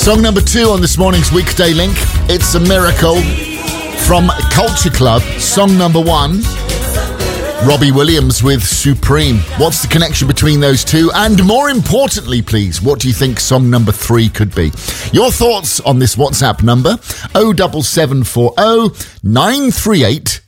Song number 2 on this morning's Weekday Link. It's a Miracle from Culture Club. Song number 1, Robbie Williams with Supreme. What's the connection between those two? And more importantly, please, what do you think song number 3 could be? Your thoughts on this WhatsApp number, 07740 938